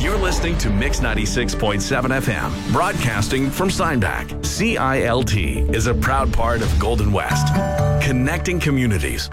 You're listening to Mix 96.7 FM, broadcasting from Steinbach. CILT is a proud part of Golden West, connecting communities.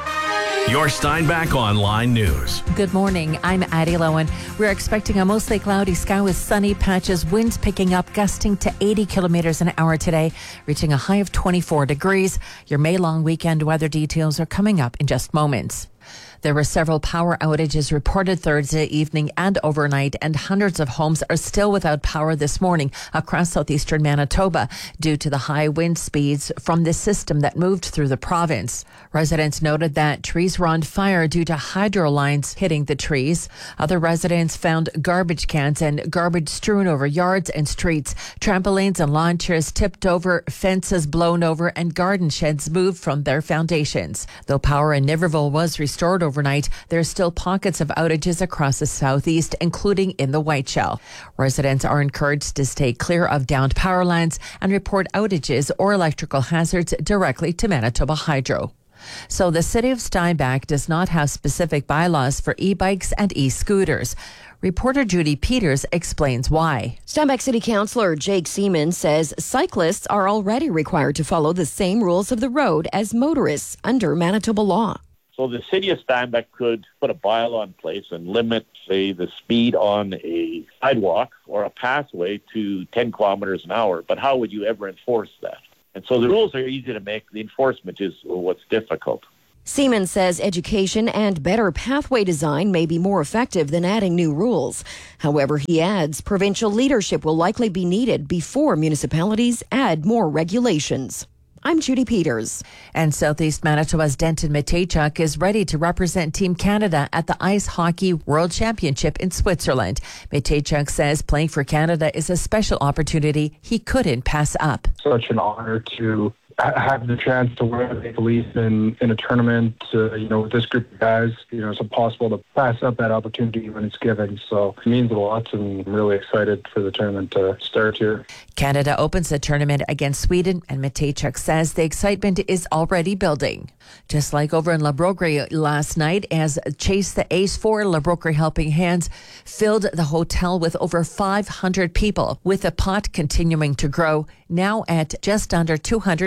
Your Steinbach Online News. Good morning. I'm Addie Lowen. We're expecting a mostly cloudy sky with sunny patches, winds picking up, gusting to 80 kilometers an hour today, reaching a high of 24 degrees. Your May-long weekend weather details are coming up in just moments. There were several power outages reported Thursday evening and overnight, and hundreds of homes are still without power this morning across southeastern Manitoba due to the high wind speeds from this system that moved through the province. Residents noted that trees were on fire due to hydro lines hitting the trees. Other residents found garbage cans and garbage strewn over yards and streets. Trampolines and lawn chairs tipped over, fences blown over, and garden sheds moved from their foundations. Though power in Niverville was restored overnight, there are still pockets of outages across the southeast, including in the Whiteshell. Residents are encouraged to stay clear of downed power lines and report outages or electrical hazards directly to Manitoba Hydro. So the City of Steinbach does not have specific bylaws for e-bikes and e-scooters. Reporter Judy Peters explains why. Steinbach City Councillor Jake Seaman says cyclists are already required to follow the same rules of the road as motorists under Manitoba law. So the city of Steinbach could put a bylaw in place and limit, say, the speed on a sidewalk or a pathway to 10 kilometers an hour. But how would you ever enforce that? And so the rules are easy to make. The enforcement is what's difficult. Seaman says education and better pathway design may be more effective than adding new rules. However, he adds provincial leadership will likely be needed before municipalities add more regulations. I'm Judy Peters. And Southeast Manitoba's Denton Mateychuk is ready to represent Team Canada at the Ice Hockey World Championship in Switzerland. Mateychuk says playing for Canada is a special opportunity he couldn't pass up. Such an honor to have the chance to wear the Maple Leaf in a tournament, with this group of guys. It's impossible to pass up that opportunity when it's given. So it means a lot, and I'm really excited for the tournament to start here. Canada opens the tournament against Sweden, and Mateychuk says the excitement is already building. Just like over in La Broquerie last night, as Chase the Ace for La Broquerie Helping Hands filled the hotel with over 500 people, with the pot continuing to grow, now at just under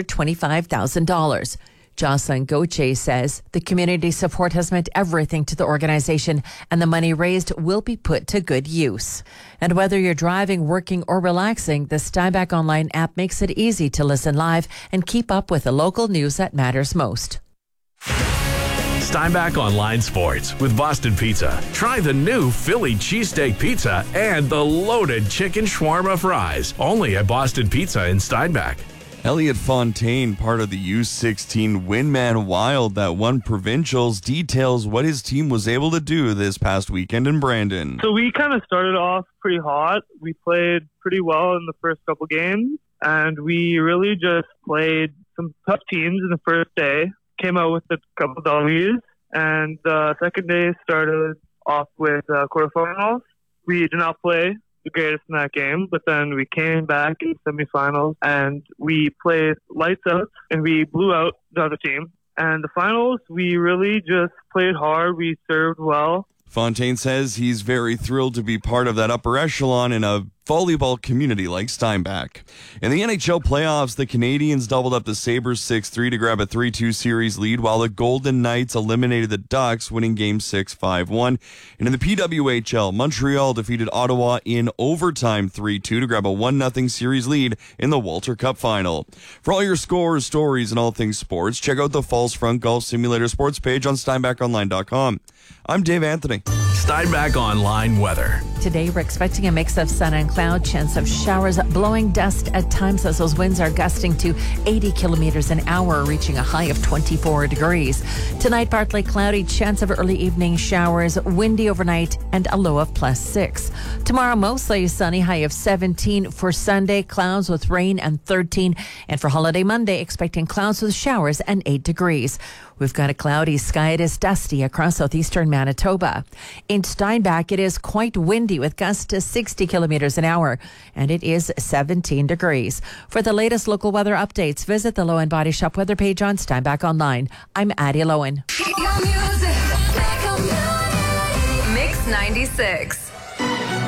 $225,000. Jocelyn Gauthier says the community support has meant everything to the organization, and the money raised will be put to good use. And whether you're driving, working, or relaxing, the Steinbach Online app makes it easy to listen live and keep up with the local news that matters most. Steinbach Online Sports with Boston Pizza. Try the new Philly cheesesteak pizza and the loaded chicken shawarma fries. Only at Boston Pizza in Steinbach. Elliot Fontaine, part of the U16 Windman Wild that won provincials, details what his team was able to do this past weekend in Brandon. So we kind of started off pretty hot. We played pretty well in the first couple games, and we really just played some tough teams in the first day. Came out with a couple W's, and the second day started off with quarterfinals. We did not play the greatest in that game, but then we came back in semifinals and we played lights out and we blew out the other team. And the finals, we really just played hard. We served well. Fontaine says he's very thrilled to be part of that upper echelon in a volleyball community like Steinbach. In the NHL playoffs, the Canadiens doubled up the Sabres 6-3 to grab a 3-2 series lead, while the Golden Knights eliminated the Ducks, winning Game 6 5-1. And in the PWHL, Montreal defeated Ottawa in overtime 3-2 to grab a 1-0 series lead in the Walter Cup final. For all your scores, stories, and all things sports, check out the Falls Front Golf Simulator sports page on SteinbachOnline.com. I'm Dave Anthony. Steinbach Online weather. Today, we're expecting a mix of sun and cloud, chance of showers, blowing dust at times as those winds are gusting to 80 kilometers an hour, reaching a high of 24 degrees. Tonight, partly cloudy, chance of early evening showers, windy overnight, and a low of +6. Tomorrow, mostly sunny, high of 17. For Sunday, clouds with rain and 13. And for holiday Monday, expecting clouds with showers and 8 degrees. We've got a cloudy sky. It is dusty across southeastern Manitoba. In Steinbach, it is quite windy with gusts to 60 kilometers an hour, and it is 17 degrees. For the latest local weather updates, visit the Lowen Body Shop weather page on Steinbach Online. I'm Addie Lowen. Mix 96.